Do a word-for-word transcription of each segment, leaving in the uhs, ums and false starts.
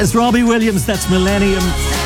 Says Robbie Williams, that's Millennium.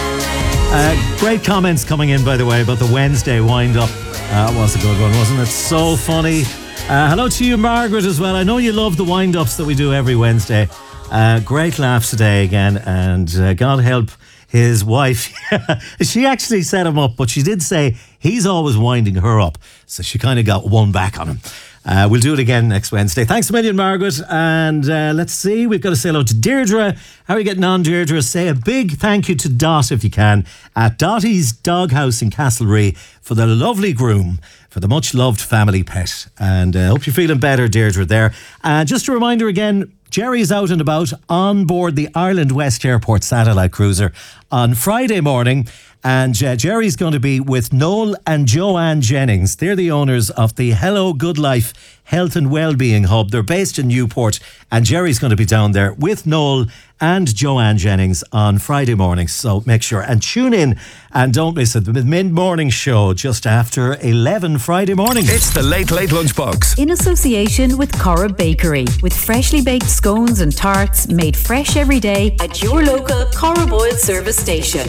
Uh, great comments coming in, by the way, about the Wednesday wind-up. That uh, was a good one, wasn't it? So funny. Uh, hello to you, Margaret, as well. I know you love the wind-ups that we do every Wednesday. Uh, great laughs today again, and uh, God help his wife. She actually set him up, but she did say he's always winding her up, so she kind of got one back on him. Uh, we'll do it again next Wednesday. Thanks a million, Margaret. And uh, let's see, we've got to say hello to Deirdre. How are you getting on, Deirdre? Say a big thank you to Dot, if you can, at Dottie's Doghouse in Castlereagh for the lovely groom, for the much-loved family pet. And I uh, hope you're feeling better, Deirdre, there. And uh, just a reminder again, Jerry's out and about on board the Ireland West Airport satellite cruiser on Friday morning. And uh, Jerry's going to be with Noel and Joanne Jennings. They're the owners of the Hello Good Life Health and Wellbeing Hub. They're based in Newport, and Jerry's going to be down there with Noel and Joanne Jennings on Friday morning. So make sure and tune in and don't miss it. The mid-morning show just after eleven Friday morning. It's the Late Late Lunchbox. In association with Cora Bakery, with freshly baked scones and tarts made fresh every day at your local Cora Boyle service station.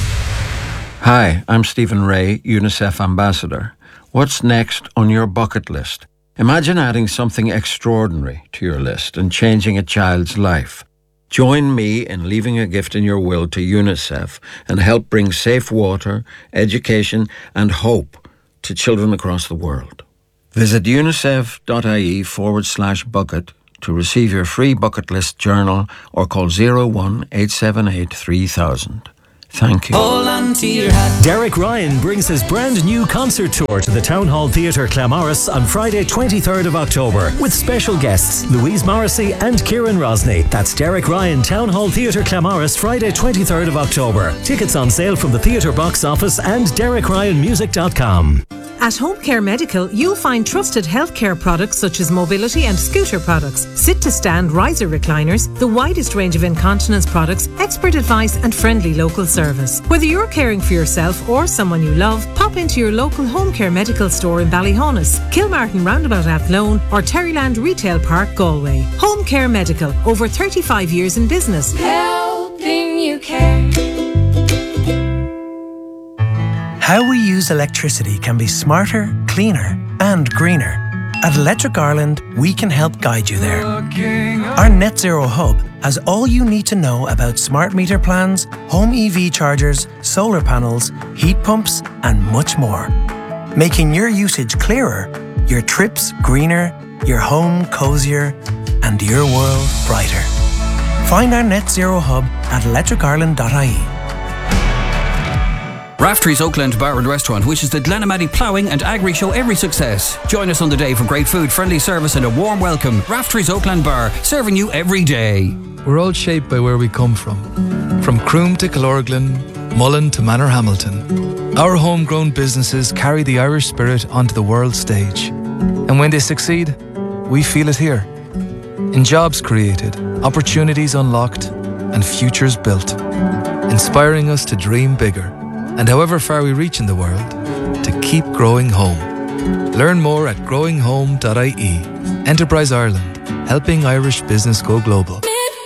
Hi, I'm Stephen Ray, UNICEF Ambassador. What's next on your bucket list? Imagine adding something extraordinary to your list and changing a child's life. Join me in leaving a gift in your will to UNICEF and help bring safe water, education and hope to children across the world. Visit unicef.ie forward slash bucket to receive your free bucket list journal or call zero one eight seven eight three thousand. Thank you. Hold on to your hat. Derek Ryan brings his brand new concert tour to the Town Hall Theatre Claremorris on Friday twenty-third of October with special guests Louise Morrissey and Kieran Rosny. That's Derek Ryan, Town Hall Theatre Claremorris, Friday twenty-third of October. Tickets on sale from the theatre box office and derek ryan music dot com. At Home Care Medical, you'll find trusted healthcare products such as mobility and scooter products, sit-to-stand riser recliners, the widest range of incontinence products, expert advice and friendly local service. Whether you're caring for yourself or someone you love, pop into your local Home Care Medical store in Ballyhonus, Kilmartin Roundabout Athlone or Terryland Retail Park, Galway. Home Care Medical, over thirty-five years in business. Helping you care. How we use electricity can be smarter, cleaner and greener. At Electric Ireland, we can help guide you there. Our Net Zero Hub has all you need to know about smart meter plans, home E V chargers, solar panels, heat pumps and much more. Making your usage clearer, your trips greener, your home cosier and your world brighter. Find our Net Zero Hub at electric ireland dot I E. Raftery's Oakland Bar and Restaurant wishes the Glenamady Ploughing and Agri Show every success. Join us on the day for great food, friendly service and a warm welcome. Raftery's Oakland Bar, serving you every day. We're all shaped by where we come from. From Croom to Killorglin, Mullen to Manorhamilton. Our homegrown businesses carry the Irish spirit onto the world stage. And when they succeed, we feel it here. In jobs created, opportunities unlocked and futures built. Inspiring us to dream bigger. And however far we reach in the world, to keep growing home. Learn more at growing home dot I E. Enterprise Ireland, helping Irish business go global.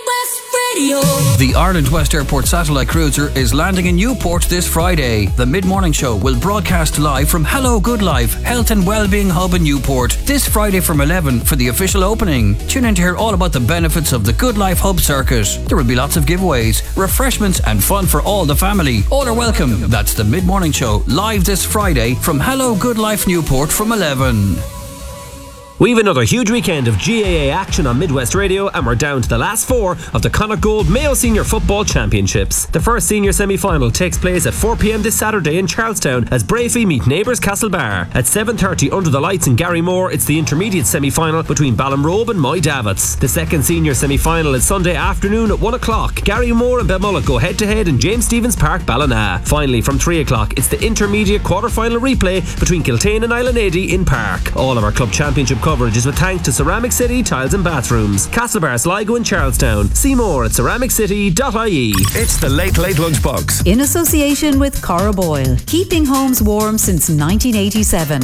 The Ireland West Airport satellite cruiser is landing in Newport this Friday. The mid-morning show will broadcast live from Hello Good Life Health and Wellbeing Hub in Newport this Friday from eleven for the official opening. Tune in to hear all about the benefits of the Good Life Hub circuit. There will be lots of giveaways, refreshments and fun for all the family. All are welcome. That's the mid-morning show live this Friday from Hello Good Life Newport from eleven. We've another huge weekend of G A A action on Midwest Radio, and we're down to the last four of the Connacht Gold Mayo Senior Football Championships. The first senior semi-final takes place at four p.m. this Saturday in Charlestown as Bravey meet neighbours Castlebar. At seven thirty under the lights in Garrymore, it's the intermediate semi-final between Ballinrobe and Moy Davits. The second senior semi-final is Sunday afternoon at one o'clock. Garrymore and Belmullet go head-to-head in James Stephens Park, Ballina. Finally, from three o'clock, it's the intermediate quarter-final replay between Kiltane and Islandady in Park. All of our club championship coverage is with thanks to Ceramic City Tiles and Bathrooms, Castlebar, Sligo and Charlestown. See more at ceramic city dot I E. It's the Late Late Lunchbox. In association with Cora Boyle, keeping homes warm since nineteen eighty-seven.